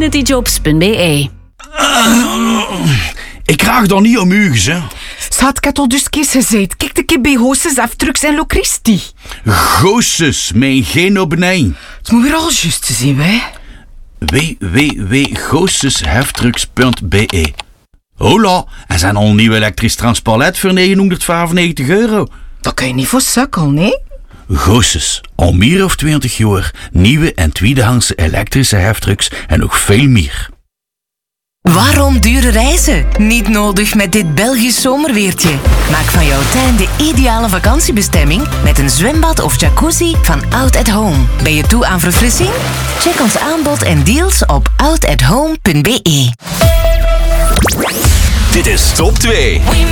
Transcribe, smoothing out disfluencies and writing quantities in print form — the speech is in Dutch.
infinityjobs.be. Ik krijg dan niet om uges, hè. Schat, ik had al dus kees gezegd. Kijk de keer bij Hoosses, Aftrucks en Locristi. Goosses, mijn geen op nee. Het moet weer al juist te zien, hè. www.goossesheftrucks.be. Hola, er zijn al een nieuw elektrisch transpalet voor €995. Dat kan je niet voor sukkel, nee? Goosses, al meer of 20 jaar. Nieuwe en tweedehandse elektrische heftrucks en nog veel meer. Waarom dure reizen? Niet nodig met dit Belgisch zomerweertje. Maak van jouw tuin de ideale vakantiebestemming met een zwembad of jacuzzi van Out at Home. Ben je toe aan verfrissing? Check ons aanbod en deals op outathome.be. Dit is Top 2.